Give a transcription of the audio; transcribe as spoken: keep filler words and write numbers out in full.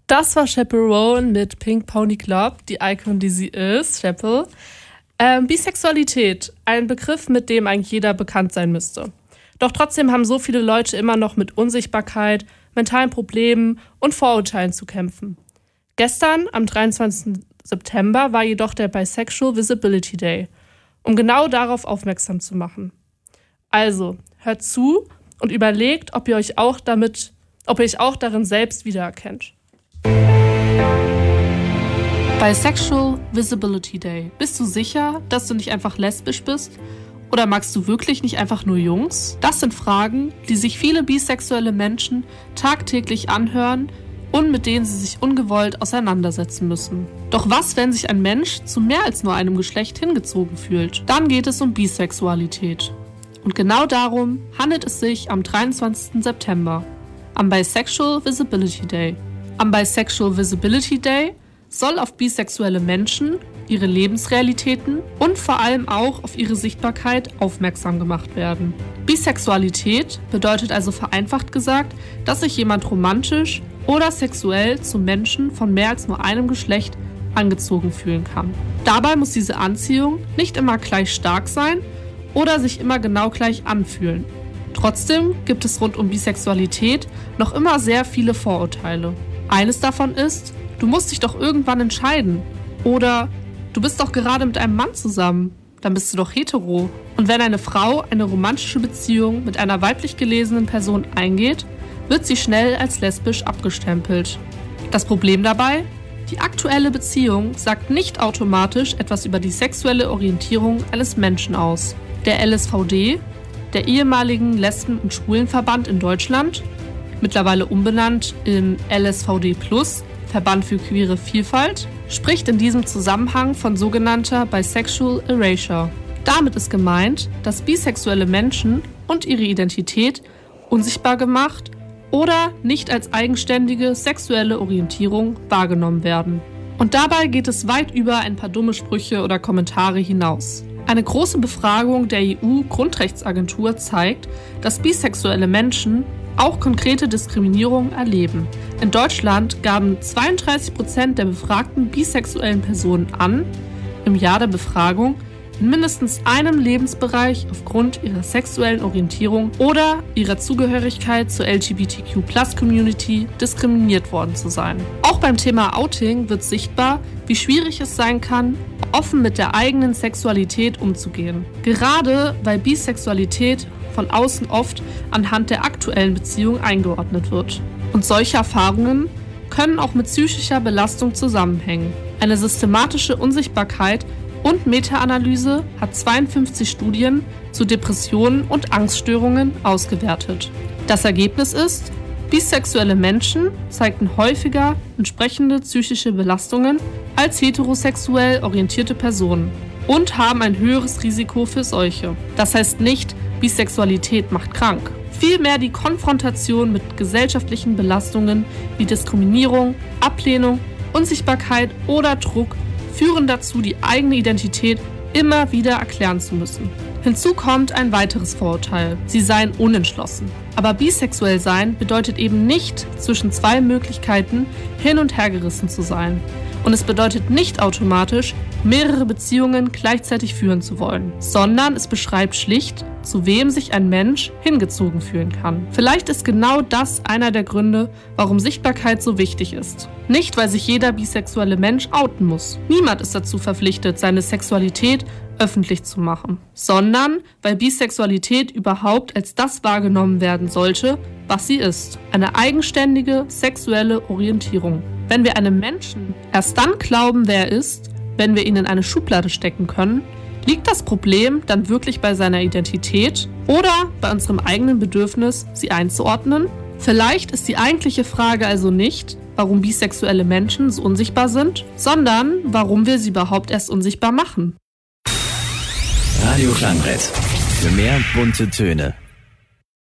Das war Chaperone mit Pink Pony Club, die Icon, die sie ist, Chapel. Ähm, Bisexualität, ein Begriff, mit dem eigentlich jeder bekannt sein müsste. Doch trotzdem haben so viele Leute immer noch mit Unsichtbarkeit, mentalen Problemen und Vorurteilen zu kämpfen. Gestern, am dreiundzwanzigsten September, war jedoch der Bisexual Visibility Day, um genau darauf aufmerksam zu machen. Also, hört zu und überlegt, ob ihr euch auch damit, ob ihr euch auch darin selbst wiedererkennt. Bisexual Visibility Day. Bist du sicher, dass du nicht einfach lesbisch bist? Oder magst du wirklich nicht einfach nur Jungs? Das sind Fragen, die sich viele bisexuelle Menschen tagtäglich anhören und mit denen sie sich ungewollt auseinandersetzen müssen. Doch was, wenn sich ein Mensch zu mehr als nur einem Geschlecht hingezogen fühlt? Dann geht es um Bisexualität. Und genau darum handelt es sich am dreiundzwanzigsten September, am Bisexual Visibility Day. Am Bisexual Visibility Day soll auf bisexuelle Menschen, ihre Lebensrealitäten und vor allem auch auf ihre Sichtbarkeit aufmerksam gemacht werden. Bisexualität bedeutet also vereinfacht gesagt, dass sich jemand romantisch oder sexuell zu Menschen von mehr als nur einem Geschlecht angezogen fühlen kann. Dabei muss diese Anziehung nicht immer gleich stark sein oder sich immer genau gleich anfühlen. Trotzdem gibt es rund um Bisexualität noch immer sehr viele Vorurteile. Eines davon ist, du musst dich doch irgendwann entscheiden. Oder du bist doch gerade mit einem Mann zusammen, dann bist du doch hetero. Und wenn eine Frau eine romantische Beziehung mit einer weiblich gelesenen Person eingeht, wird sie schnell als lesbisch abgestempelt. Das Problem dabei? Die aktuelle Beziehung sagt nicht automatisch etwas über die sexuelle Orientierung eines Menschen aus. Der L S V D, der ehemaligen Lesben- und Schwulenverband in Deutschland, mittlerweile umbenannt in L S V D plus, Verband für queere Vielfalt, spricht in diesem Zusammenhang von sogenannter Bisexual Erasure. Damit ist gemeint, dass bisexuelle Menschen und ihre Identität unsichtbar gemacht oder nicht als eigenständige sexuelle Orientierung wahrgenommen werden. Und dabei geht es weit über ein paar dumme Sprüche oder Kommentare hinaus. Eine große Befragung der E U-Grundrechtsagentur zeigt, dass bisexuelle Menschen auch konkrete Diskriminierung erleben. In Deutschland gaben zweiunddreißig Prozent der befragten bisexuellen Personen an, im Jahr der Befragung in mindestens einem Lebensbereich aufgrund ihrer sexuellen Orientierung oder ihrer Zugehörigkeit zur L G B T Q Plus Community diskriminiert worden zu sein. Auch beim Thema Outing wird sichtbar, wie schwierig es sein kann, offen mit der eigenen Sexualität umzugehen. Gerade weil Bisexualität von außen oft anhand der aktuellen Beziehung eingeordnet wird. Und solche Erfahrungen können auch mit psychischer Belastung zusammenhängen. Eine systematische Unsichtbarkeit und Meta-Analyse hat zweiundfünfzig Studien zu Depressionen und Angststörungen ausgewertet. Das Ergebnis ist, bisexuelle Menschen zeigten häufiger entsprechende psychische Belastungen als heterosexuell orientierte Personen und haben ein höheres Risiko für solche. Das heißt nicht, Bisexualität macht krank. Vielmehr die Konfrontation mit gesellschaftlichen Belastungen wie Diskriminierung, Ablehnung, Unsichtbarkeit oder Druck führen dazu, die eigene Identität immer wieder erklären zu müssen. Hinzu kommt ein weiteres Vorurteil: Sie seien unentschlossen. Aber bisexuell sein bedeutet eben nicht, zwischen zwei Möglichkeiten hin und her gerissen zu sein. Und es bedeutet nicht automatisch, mehrere Beziehungen gleichzeitig führen zu wollen, sondern es beschreibt schlicht, zu wem sich ein Mensch hingezogen fühlen kann. Vielleicht ist genau das einer der Gründe, warum Sichtbarkeit so wichtig ist. Nicht, weil sich jeder bisexuelle Mensch outen muss. Niemand ist dazu verpflichtet, seine Sexualität öffentlich zu machen, sondern weil Bisexualität überhaupt als das wahrgenommen werden sollte, was sie ist: eine eigenständige sexuelle Orientierung. Wenn wir einem Menschen erst dann glauben, wer er ist, wenn wir ihn in eine Schublade stecken können, liegt das Problem dann wirklich bei seiner Identität oder bei unserem eigenen Bedürfnis, sie einzuordnen? Vielleicht ist die eigentliche Frage also nicht, warum bisexuelle Menschen so unsichtbar sind, sondern warum wir sie überhaupt erst unsichtbar machen. Radio Klangbrett. Für mehr bunte Töne.